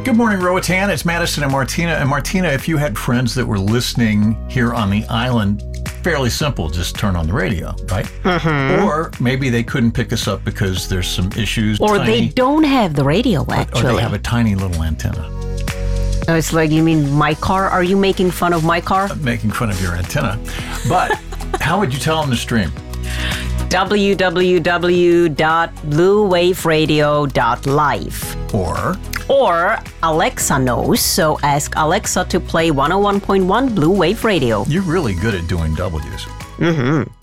Good morning, Roatan. It's Madison and Martina. And Martina, if you had friends that were listening here on the island, fairly simple, just turn on the radio, right? Mm-hmm. Or maybe they couldn't pick us up because there's some issues. Or they don't have the radio, actually. Or they have a tiny little antenna. Oh, it's like, you mean my car? Are you making fun of my car? I'm making fun of your antenna. But how would you tell them to stream? www.bluewaveradio.live. Or Alexa knows, so ask Alexa to play 101.1 Blue Wave Radio. You're really good at doing W's. Mm-hmm.